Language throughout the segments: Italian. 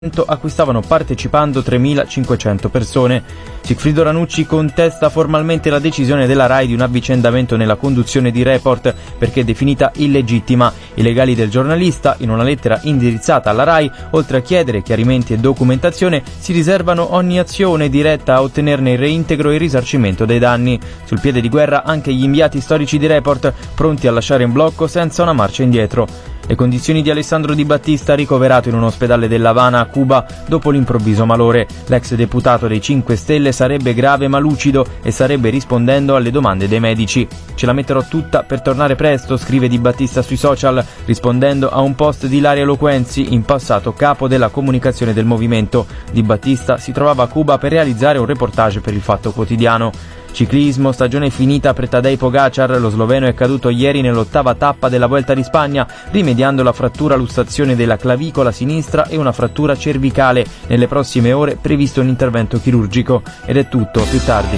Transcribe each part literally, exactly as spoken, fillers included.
acquistavano partecipando tremilacinquecento persone. Sigfrido Ranucci contesta formalmente la decisione della RAI di un avvicendamento nella conduzione di Report perché definita illegittima. I legali del giornalista, in una lettera indirizzata alla RAI, oltre a chiedere chiarimenti e documentazione, si riservano ogni azione diretta a ottenerne il reintegro e il risarcimento dei danni. Sul piede di guerra anche gli inviati storici di Report, pronti a lasciare in blocco senza una marcia indietro. Le condizioni di Alessandro Di Battista, ricoverato in un ospedale dell'Havana a Cuba dopo l'improvviso malore. L'ex deputato dei cinque Stelle sarebbe grave ma lucido e starebbe rispondendo alle domande dei medici. Ce la metterò tutta per tornare presto, scrive Di Battista sui social, rispondendo a un post di Ilaria Loquenzi, in passato capo della comunicazione del movimento. Di Battista si trovava a Cuba per realizzare un reportage per il Fatto Quotidiano. Ciclismo, stagione finita per Tadej Pogacar, lo sloveno è caduto ieri nell'ottava tappa della Vuelta di Spagna, rimediando la frattura lussazione della clavicola sinistra e una frattura cervicale. Nelle prossime ore previsto un intervento chirurgico. Ed è tutto, più tardi.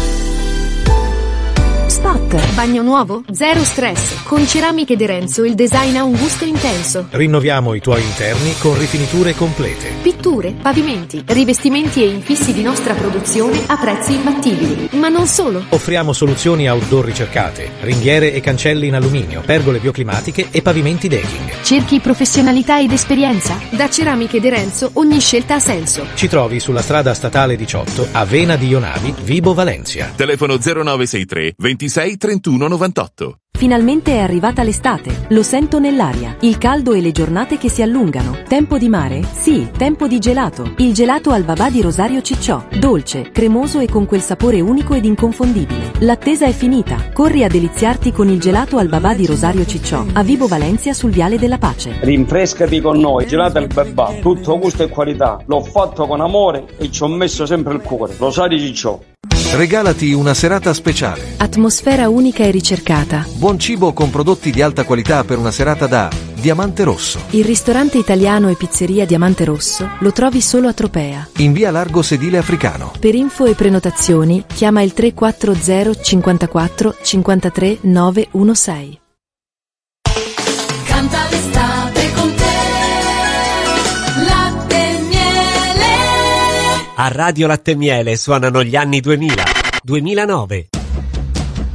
Spot. Bagno nuovo? Zero stress. Con Ceramiche De Renzo il design ha un gusto intenso. Rinnoviamo i tuoi interni con rifiniture complete. Pitture, pavimenti, rivestimenti e infissi di nostra produzione a prezzi imbattibili. Ma non solo. Offriamo soluzioni outdoor ricercate, ringhiere e cancelli in alluminio, pergole bioclimatiche e pavimenti decking. Cerchi professionalità ed esperienza? Da Ceramiche De Renzo ogni scelta ha senso. Ci trovi sulla strada statale diciotto a Vena di Ionavi, Vibo Valencia. Telefono zero nove sei tre ventisei trentuno novantotto. Finalmente è arrivata l'estate, lo sento nell'aria, il caldo e le giornate che si allungano. Tempo di mare? Sì, tempo di gelato. Il gelato al babà di Rosario Cicciò, dolce, cremoso e con quel sapore unico ed inconfondibile. L'attesa è finita, corri a deliziarti con il gelato al babà di Rosario Cicciò, a Vibo Valencia sul Viale della Pace. Rinfrescati con noi, gelato al babà, tutto gusto e qualità. L'ho fatto con amore e ci ho messo sempre il cuore. Rosario Cicciò. Regalati una serata speciale. Atmosfera unica e ricercata. Buon cibo con prodotti di alta qualità per una serata da Diamante Rosso. Il ristorante italiano e pizzeria Diamante Rosso lo trovi solo a Tropea. In via Largo Sedile Africano. Per info e prenotazioni chiama il tre quattro zero cinquantaquattro cinquantatré novecentosei. Canta l'estate con te, Latte e Miele. A Radio Latte e Miele suonano gli anni duemila, duemilanove.